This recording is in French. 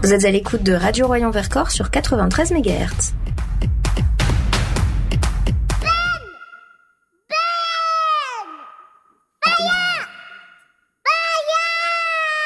Vous êtes à l'écoute de Radio Royan Vercors sur 93 MHz.